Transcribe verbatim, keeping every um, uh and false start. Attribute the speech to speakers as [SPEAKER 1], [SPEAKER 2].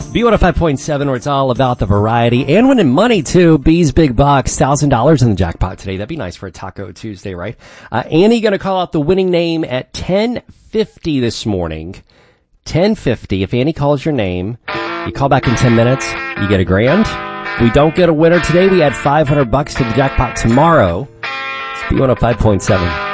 [SPEAKER 1] B one oh five point seven, where it's all about the variety and winning money, too. B's Big Bucks, one thousand dollars in the jackpot today. That'd be nice for a Taco Tuesday, right? Uh, Annie going to call out the winning name at ten fifty this morning. ten fifty. If Annie calls your name, you call back in ten minutes, you get a grand. If we don't get a winner today, we add five hundred bucks to the jackpot tomorrow. It's B one oh five point seven.